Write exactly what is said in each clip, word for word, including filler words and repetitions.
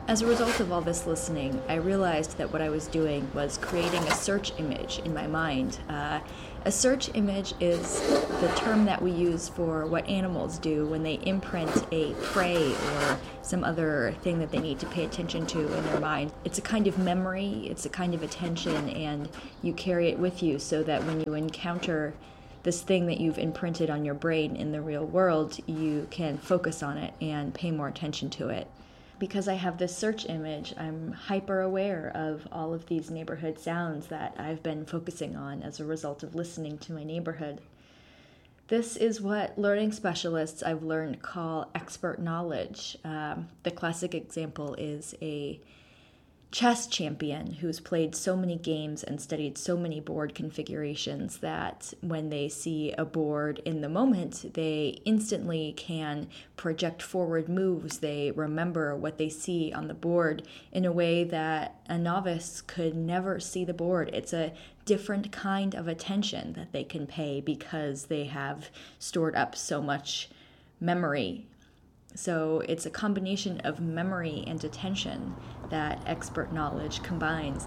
As a result of all this listening, I realized that what I was doing was creating a search image in my mind. Uh, a search image is the term that we use for what animals do when they imprint a prey or some other thing that they need to pay attention to in their mind. It's a kind of memory, it's a kind of attention, and you carry it with you so that when you encounter this thing that you've imprinted on your brain in the real world, you can focus on it and pay more attention to it. Because I have this search image, I'm hyper aware of all of these neighborhood sounds that I've been focusing on as a result of listening to my neighborhood. This is what learning specialists I've learned call expert knowledge. Um, the classic example is a chess champion who's played so many games and studied so many board configurations that when they see a board in the moment, they instantly can project forward moves. They remember what they see on the board in a way that a novice could never see the board. It's a different kind of attention that they can pay because they have stored up so much memory. So it's a combination of memory and attention that expert knowledge combines.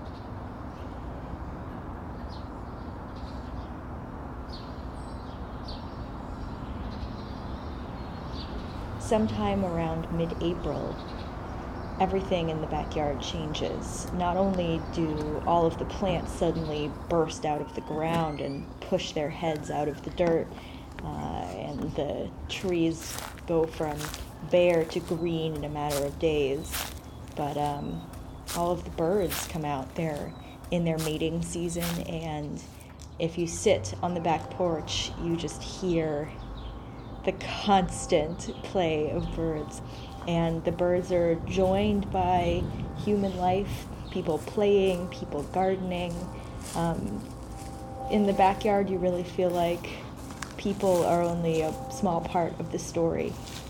Sometime around mid-April, everything in the backyard changes. Not only do all of the plants suddenly burst out of the ground and push their heads out of the dirt, uh, and the trees go from bare to green in a matter of days, but um, all of the birds come out. They're in their mating season, and if you sit on the back porch, you just hear the constant play of birds. And the birds are joined by human life, people playing, people gardening. Um, in the backyard, you really feel like people are only a small part of the story.